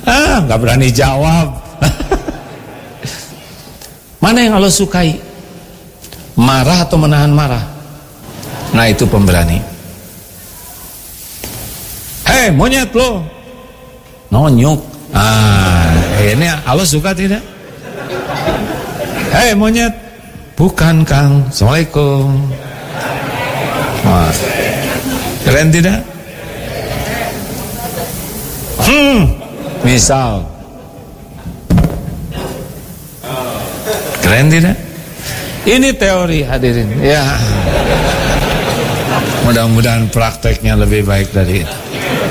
Nggak berani jawab. Mana yang Allah sukai? Marah atau menahan marah? Nah, itu pemberani. Hei monyet lo, nonyuk. Ini Allah suka tidak? Hei monyet, bukan Kang, Assalamualaikum. Keren tidak? Misal, keren tidak? Ini teori hadirin. Ya, mudah-mudahan prakteknya lebih baik dari itu.